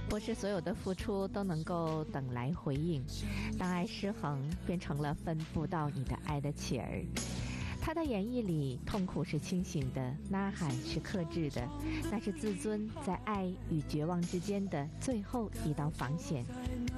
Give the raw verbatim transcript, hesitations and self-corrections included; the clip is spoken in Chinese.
不是所有的付出都能够等来回应，当爱失衡，变成了分不到你的爱的乞儿。他的演绎里，痛苦是清醒的，呐喊是克制的，那是自尊在爱与绝望之间的最后一道防线。